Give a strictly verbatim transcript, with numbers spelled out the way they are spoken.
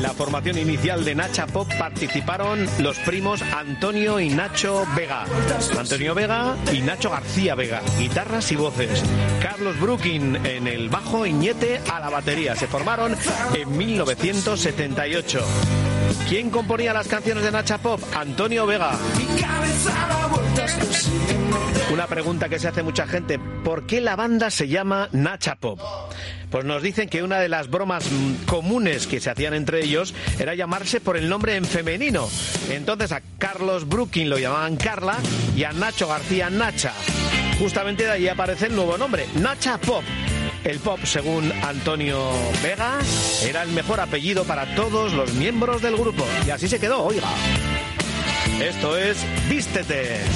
la formación inicial de Nacha Pop participaron los primos Antonio y Nacho Vega. Antonio Vega y Nacho García Vega, guitarras y voces. Carlos Brooking en el bajo y Ñete a la batería. Se formaron en mil novecientos setenta y ocho. ¿Quién componía las canciones de Nacha Pop? Antonio Vega. Una pregunta que se hace mucha gente: ¿por qué la banda se llama Nacha Pop? Pues nos dicen que una de las bromas comunes que se hacían entre ellos era llamarse por el nombre en femenino. Entonces a Carlos Brooking lo llamaban Carla y a Nacho García Nacha. Justamente de ahí aparece el nuevo nombre, Nacha Pop. El pop, según Antonio Vega, era el mejor apellido para todos los miembros del grupo. Y así se quedó, oiga. Esto es Vístete.